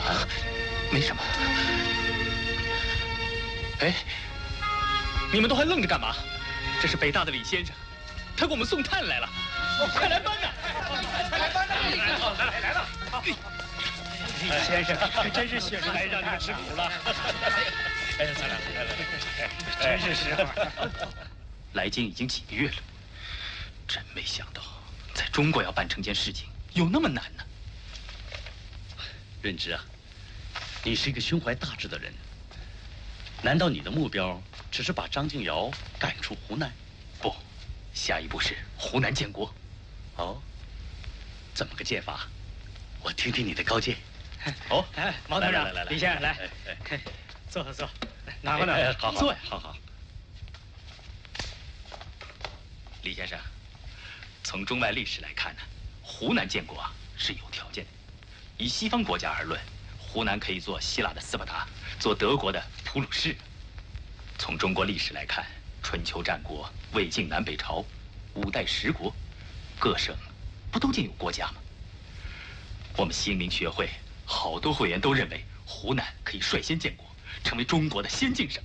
没什么。哎，你们都还愣着干嘛？这是北大的李先生，他给我们送炭来了。快来搬呐！快来搬呐！来了！李先生，真是雪来让你们吃苦了。来，真是时候。来京已经几个月了，真没想到，在中国要办成件事情有那么难呢。 润之啊，你是一个胸怀大志的人，难道你的目标只是把张敬尧赶出湖南？ 不，下一步是湖南建国。 哦，怎么个建法？我听听你的高见。哦， 哎，毛团长， 来， 李先生来，坐。哪呢？ 好， 坐呀。 好。 李先生，从中外历史来看呢，湖南建国啊是有条件的。以西方国家而论，湖南可以做希腊的斯巴达，做德国的普鲁士。从中国历史来看，春秋战国、魏晋南北朝、五代十国，各省不都建有国家吗？我们新民学会好多会员都认为，湖南可以率先建国，成为中国的先进省。